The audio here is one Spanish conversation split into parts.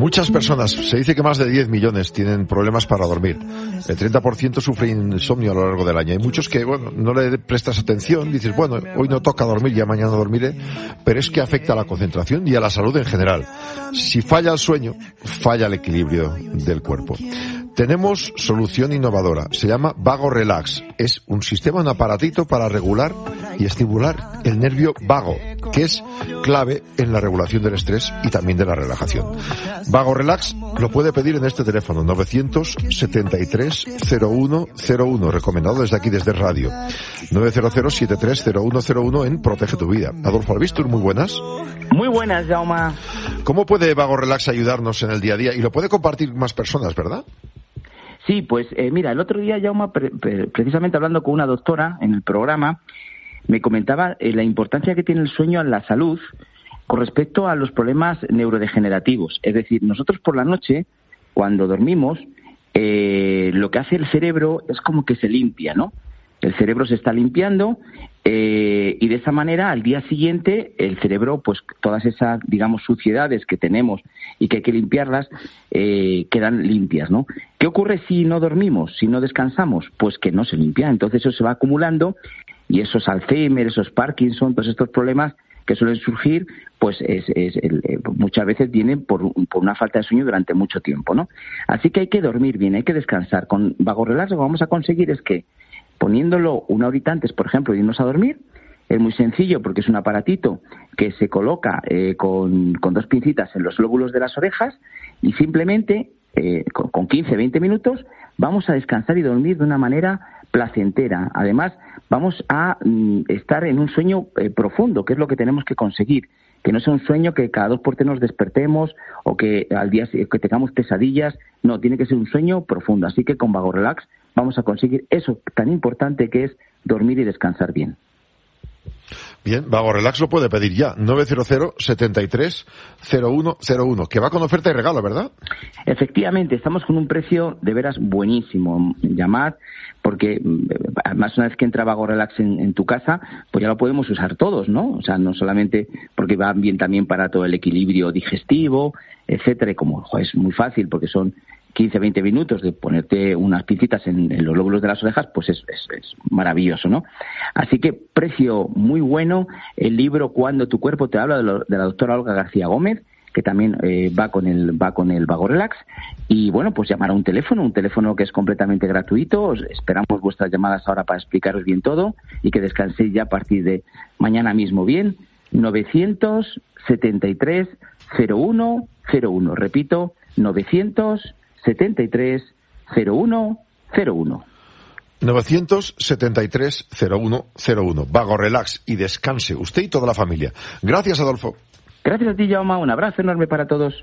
Muchas personas, se dice que más de 10 millones tienen problemas para dormir. El 30% sufre insomnio a lo largo del año. Hay muchos que, bueno, no le prestas atención, dices, bueno, hoy no toca dormir, ya mañana dormiré, pero es que afecta a la concentración y a la salud en general. Si falla el sueño, falla el equilibrio del cuerpo. Tenemos solución innovadora, se llama Vago Relax. Es un sistema, un aparatito para regular y estimular el nervio vago, que es clave en la regulación del estrés y también de la relajación. Vago Relax lo puede pedir en este teléfono, 973-0101, recomendado desde aquí, desde radio. 900-730101 en Protege tu Vida. Adolfo Albistur, muy buenas. Muy buenas, Jaume. ¿Cómo puede Vago Relax ayudarnos en el día a día? Y lo puede compartir más personas, ¿verdad? Sí, pues mira, el otro día, Jaume, precisamente hablando con una doctora en el programa, me comentaba la importancia que tiene el sueño en la salud con respecto a los problemas neurodegenerativos. Es decir, nosotros por la noche, cuando dormimos, lo que hace el cerebro es como que se limpia, ¿no? El cerebro se está limpiando y de esa manera al día siguiente el cerebro, pues todas esas, digamos, suciedades que tenemos y que hay que limpiarlas, quedan limpias, ¿no? ¿Qué ocurre si no dormimos, si no descansamos? Pues que no se limpia, entonces eso se va acumulando y esos Alzheimer, esos Parkinson, todos estos problemas que suelen surgir, pues muchas veces vienen por una falta de sueño durante mucho tiempo, ¿no? Así que hay que dormir bien, hay que descansar. Con Vago Relax lo que vamos a conseguir es que poniéndolo una horita antes, por ejemplo, de irnos a dormir, es muy sencillo porque es un aparatito que se coloca con dos pincitas en los lóbulos de las orejas y simplemente con 15-20 minutos vamos a descansar y dormir de una manera placentera. Además, vamos a estar en un sueño profundo, que es lo que tenemos que conseguir. Que no sea un sueño que cada 2x3 nos despertemos o que al día que tengamos pesadillas. No, tiene que ser un sueño profundo. Así que con Vago Relax vamos a conseguir eso tan importante que es dormir y descansar bien. Bien, Vago Relax lo puede pedir ya, 900-73-0101, que va con oferta y regalo, ¿verdad? Efectivamente, estamos con un precio de veras buenísimo. Llamad, porque además una vez que entra Vago Relax en tu casa, pues ya lo podemos usar todos, ¿no? O sea, no solamente porque va bien también para todo el equilibrio digestivo, etcétera, y como es muy fácil porque son 15-20 minutos de ponerte unas pincitas en los lóbulos de las orejas, pues es maravilloso, ¿no? Así que precio muy bueno. El libro Cuando tu cuerpo te habla, de la doctora Olga García Gómez, que también va con el Vago Relax. Y bueno, pues llamar a un teléfono que es completamente gratuito. Esperamos vuestras llamadas ahora para explicaros bien todo y que descanséis ya a partir de mañana mismo bien. 973-0101. Repito, 973-0101. 973-0101. Vago Relax y descanse usted y toda la familia. Gracias, Adolfo. Gracias a ti, Jaume. Un abrazo enorme para todos.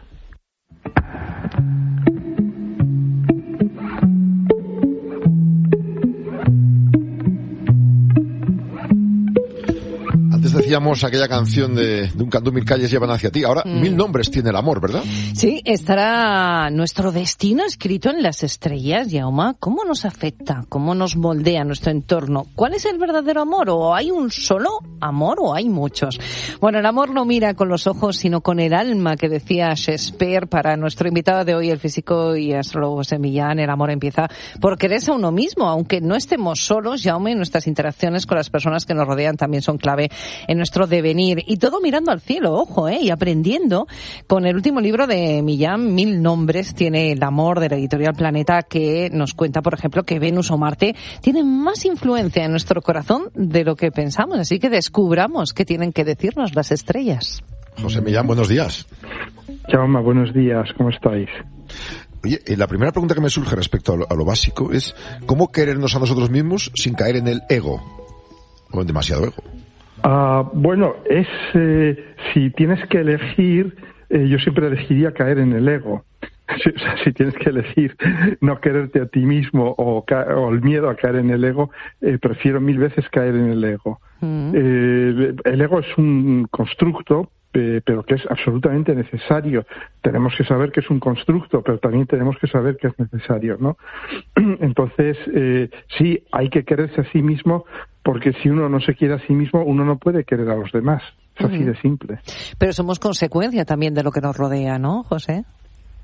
Antes decíamos aquella canción de un cantú, 1000 calles llevan hacia ti. Ahora 1000 nombres tiene el amor, ¿verdad? Sí, estará nuestro destino escrito en las estrellas, Jaume. ¿Cómo nos afecta? ¿Cómo nos moldea nuestro entorno? ¿Cuál es el verdadero amor? ¿O hay un solo amor o hay muchos? Bueno, el amor no mira con los ojos, sino con el alma, que decía Shakespeare. Para nuestro invitado de hoy, el físico y astrólogo José Millán, el amor empieza por quererse a uno mismo. Aunque no estemos solos, Jaume, nuestras interacciones con las personas que nos rodean también son clave en nuestro devenir. Y todo mirando al cielo, ojo, y aprendiendo con el último libro de Millán, 1000 nombres tiene el amor, de la editorial Planeta, que nos cuenta, por ejemplo, que Venus o Marte tienen más influencia en nuestro corazón de lo que pensamos. Así que descubramos qué tienen que decirnos las estrellas. José Millán, buenos días. Jaume, buenos días, ¿cómo estáis? Oye, la primera pregunta que me surge respecto a lo básico es ¿cómo querernos a nosotros mismos sin caer en el ego? O en demasiado ego. Bueno, si tienes que elegir, yo siempre elegiría caer en el ego. Si tienes que elegir no quererte a ti mismo o el miedo a caer en el ego, prefiero 1000 veces caer en el ego. El ego es un constructo, pero que es absolutamente necesario. Tenemos que saber que es un constructo, pero también tenemos que saber que es necesario, ¿no? Entonces, sí, hay que quererse a sí mismo, porque si uno no se quiere a sí mismo, uno no puede querer a los demás. Es así de simple. Pero somos consecuencia también de lo que nos rodea, ¿no, José?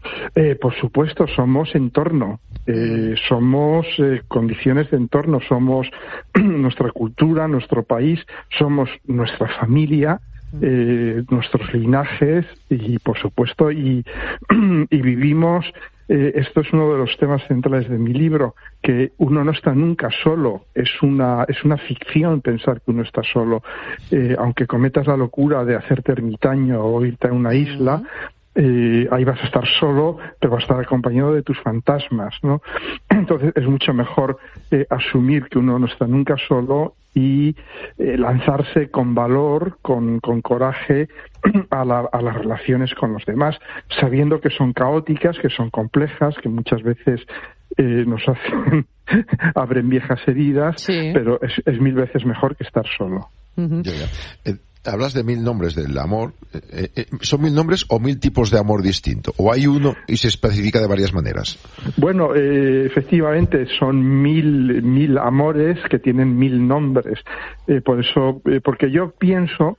Por supuesto, somos entorno, somos condiciones de entorno, somos nuestra cultura, nuestro país, somos nuestra familia, nuestros linajes y, por supuesto, y vivimos. Esto es uno de los temas centrales de mi libro, que uno no está nunca solo. Es una ficción pensar que uno está solo. Aunque cometas la locura de hacerte ermitaño o irte a una isla, ahí vas a estar solo, pero vas a estar acompañado de tus fantasmas, ¿no? Entonces es mucho mejor asumir que uno no está nunca solo y lanzarse con valor, con coraje a las relaciones con los demás, sabiendo que son caóticas, que son complejas, que muchas veces nos hacen abren viejas heridas, sí. Pero es 1000 veces mejor que estar solo. Uh-huh. Hablas de 1000 nombres del amor. ¿Son 1000 nombres o 1000 tipos de amor distinto? ¿O hay uno y se especifica de varias maneras? Bueno, efectivamente son 1000 amores que tienen 1000 nombres. Por eso, porque yo pienso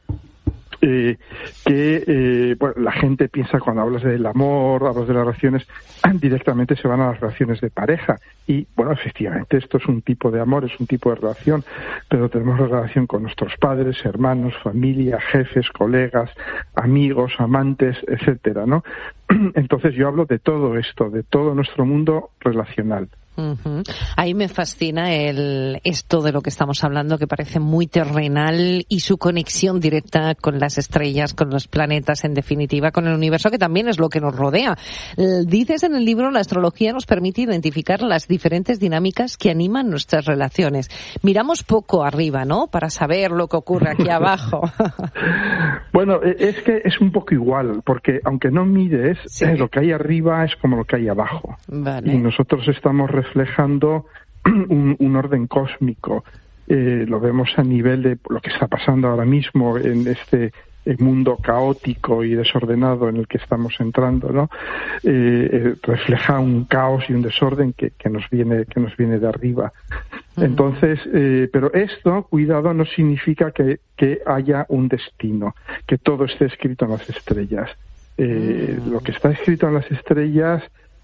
que bueno, la gente piensa cuando hablas del amor, hablas de las relaciones, directamente se van a las relaciones de pareja. Y bueno, efectivamente, esto es un tipo de amor, es un tipo de relación, pero tenemos relación con nuestros padres, hermanos, familia, jefes, colegas, amigos, amantes, etcétera, ¿no? Entonces yo hablo de todo esto, de todo nuestro mundo relacional. Uh-huh. Ahí me fascina esto de lo que estamos hablando, que parece muy terrenal, y su conexión directa con las estrellas, con los planetas, en definitiva, con el universo, que también es lo que nos rodea. Dices en el libro, la astrología nos permite identificar las diferentes dinámicas que animan nuestras relaciones. Miramos poco arriba, ¿no?, para saber lo que ocurre aquí abajo. Bueno, es que es un poco igual, porque aunque no mires, sí, lo que hay arriba es como lo que hay abajo. Vale. Y nosotros estamos reflejando un orden cósmico. Lo vemos a nivel de lo que está pasando ahora mismo en este mundo caótico y desordenado en el que estamos entrando, ¿no? Refleja un caos y un desorden que nos viene de arriba. Entonces, pero esto, cuidado, no significa que haya un destino, que todo esté escrito en las estrellas. Lo que está escrito en las estrellas,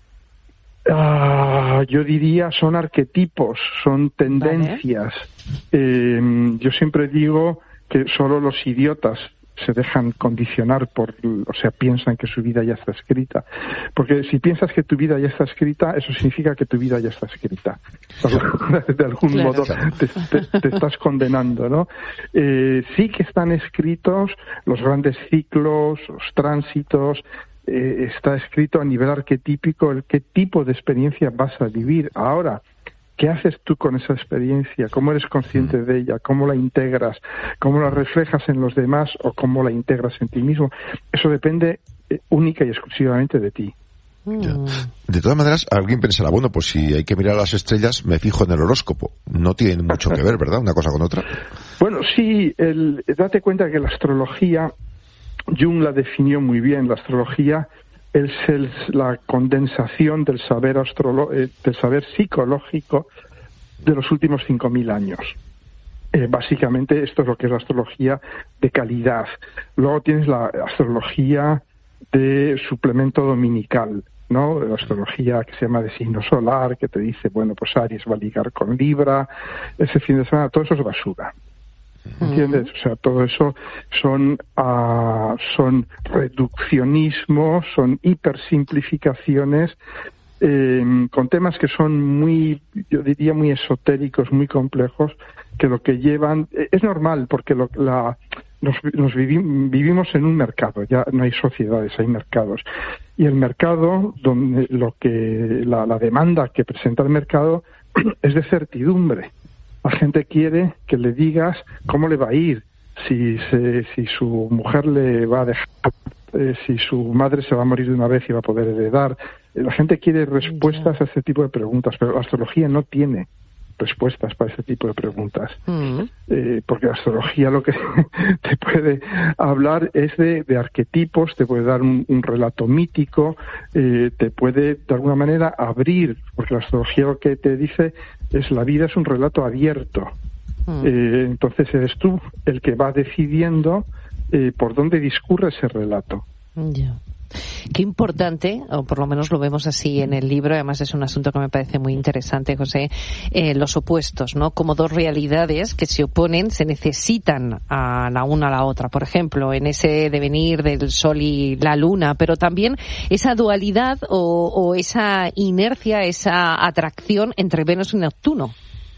yo diría, son arquetipos, son tendencias. Vale. Yo siempre digo que solo los idiotas se dejan condicionar piensan que su vida ya está escrita. Porque si piensas que tu vida ya está escrita, eso significa que tu vida ya está escrita. De algún modo te estás condenando, ¿no? Sí que están escritos los grandes ciclos, los tránsitos. Está escrito a nivel arquetípico el qué tipo de experiencia vas a vivir. Ahora, ¿qué haces tú con esa experiencia? ¿Cómo eres consciente de ella? ¿Cómo la integras? ¿Cómo la reflejas en los demás o cómo la integras en ti mismo? Eso depende única y exclusivamente de ti. Ya. De todas maneras, alguien pensará, bueno, pues si hay que mirar las estrellas, me fijo en el horóscopo. No tiene mucho que ver, ¿verdad?, una cosa con otra. Bueno, sí, date cuenta que la astrología, Jung la definió muy bien. La astrología es la condensación del saber psicológico de los últimos 5.000 años. Básicamente esto es lo que es la astrología de calidad. Luego tienes la astrología de suplemento dominical, ¿no? La astrología que se llama de signo solar, que te dice, bueno, pues Aries va a ligar con Libra ese fin de semana. Todo eso es basura. ¿Entiendes? O sea, todo eso son reduccionismos, son hipersimplificaciones con temas que son muy, yo diría, muy esotéricos, muy complejos, que lo que llevan es normal, porque vivimos en un mercado, ya no hay sociedades, hay mercados, y el mercado, donde la demanda que presenta el mercado es de certidumbre. La gente quiere que le digas cómo le va a ir, si su mujer le va a dejar, si su madre se va a morir de una vez y va a poder heredar. La gente quiere respuestas a este tipo de preguntas, pero la astrología no tiene respuestas para este tipo de preguntas. Porque la astrología lo que te puede hablar es de arquetipos, te puede dar un relato mítico, te puede de alguna manera abrir, porque la astrología lo que te dice es la vida es un relato abierto. Entonces eres tú el que va decidiendo por dónde discurre ese relato. Ya. Qué importante, o por lo menos lo vemos así en el libro, además es un asunto que me parece muy interesante, José, los opuestos, ¿no? Como dos realidades que se oponen, se necesitan a la una a la otra. Por ejemplo, en ese devenir del Sol y la Luna, pero también esa dualidad o esa inercia, esa atracción entre Venus y Neptuno.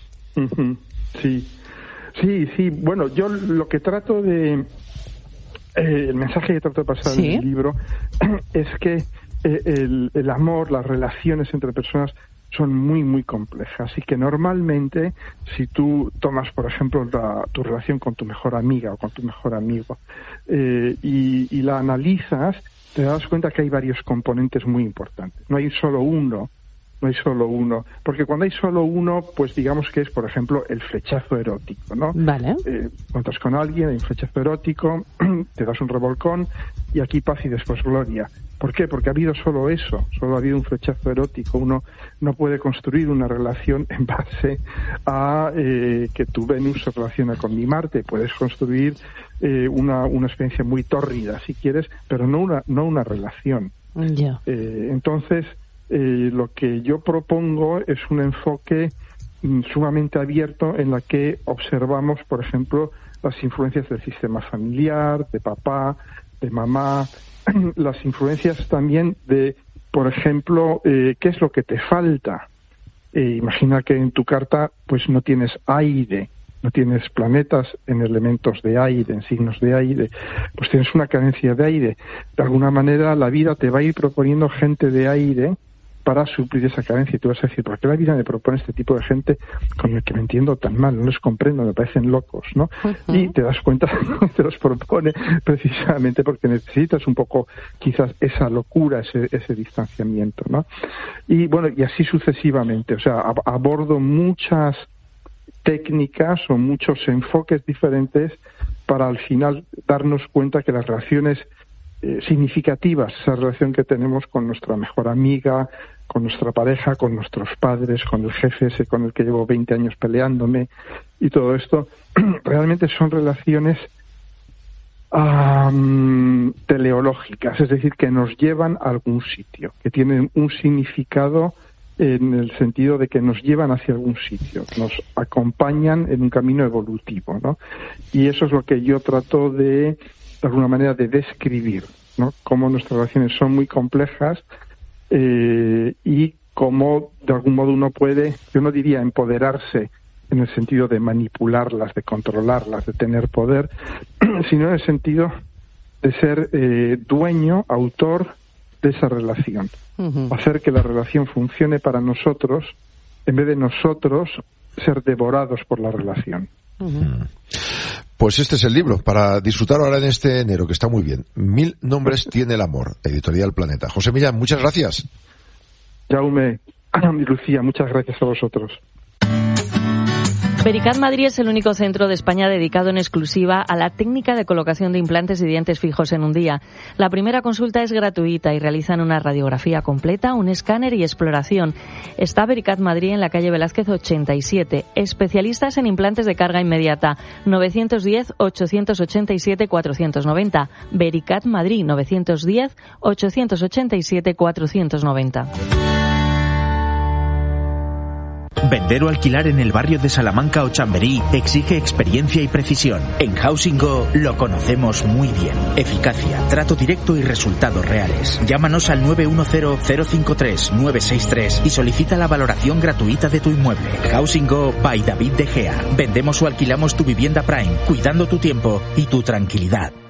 Sí. Bueno, yo lo que trato de... el mensaje que trato de pasar en el libro es que el amor, las relaciones entre personas son muy, muy complejas y que normalmente si tú tomas, por ejemplo, tu relación con tu mejor amiga o con tu mejor amigo y la analizas, te das cuenta que hay varios componentes muy importantes. No hay solo uno, porque cuando hay solo uno, pues digamos que es, por ejemplo, el flechazo erótico, ¿no? Vale. Cuentas con alguien, hay un flechazo erótico, te das un revolcón y aquí paz y después gloria. ¿Por qué? Porque ha habido solo eso, solo ha habido un flechazo erótico. Uno no puede construir una relación en base a que tu Venus se relaciona con mi Marte. Puedes construir una experiencia muy tórrida, si quieres, pero no una relación. Yeah. Entonces, lo que yo propongo es un enfoque sumamente abierto en la que observamos, por ejemplo, las influencias del sistema familiar, de papá, de mamá, las influencias también de, por ejemplo, qué es lo que te falta. Imagina que en tu carta pues no tienes aire, no tienes planetas en elementos de aire, en signos de aire, pues tienes una carencia de aire. De alguna manera la vida te va a ir proponiendo gente de aire para suplir esa carencia. Y tú vas a decir, ¿por qué la vida me propone este tipo de gente con el que me entiendo tan mal? No les comprendo, me parecen locos, ¿no? Uh-huh. Y te das cuenta que te los propone precisamente porque necesitas un poco, quizás, esa locura, ese distanciamiento, ¿no? Y bueno, y así sucesivamente. O sea, abordo muchas técnicas o muchos enfoques diferentes para al final darnos cuenta que las relaciones significativas, esa relación que tenemos con nuestra mejor amiga, con nuestra pareja, con nuestros padres, con el jefe ese con el que llevo 20 años peleándome y todo esto, realmente son relaciones teleológicas, es decir, que nos llevan a algún sitio, que tienen un significado en el sentido de que nos llevan hacia algún sitio, nos acompañan en un camino evolutivo, ¿no? Y eso es lo que yo trato de alguna manera de describir, ¿no? Cómo nuestras relaciones son muy complejas y cómo de algún modo uno puede, yo no diría empoderarse en el sentido de manipularlas, de controlarlas, de tener poder, sino en el sentido de ser dueño, autor de esa relación. Uh-huh. Hacer que la relación funcione para nosotros en vez de nosotros ser devorados por la relación. Uh-huh. Pues este es el libro para disfrutar ahora en este enero, que está muy bien. 1000 nombres tiene el amor, Editorial Planeta. José Millán, muchas gracias. Jaume y Lucía, muchas gracias a vosotros. Vericat Madrid es el único centro de España dedicado en exclusiva a la técnica de colocación de implantes y dientes fijos en un día. La primera consulta es gratuita y realizan una radiografía completa, un escáner y exploración. Está Vericat Madrid en la calle Velázquez 87. Especialistas en implantes de carga inmediata. 910-887-490. Vericat Madrid 910-887-490. Vender o alquilar en el barrio de Salamanca o Chamberí exige experiencia y precisión. En Housing Go lo conocemos muy bien. Eficacia, trato directo y resultados reales. Llámanos al 910-053-963 y solicita la valoración gratuita de tu inmueble. Housing Go by David De Gea. Vendemos o alquilamos tu vivienda Prime, cuidando tu tiempo y tu tranquilidad.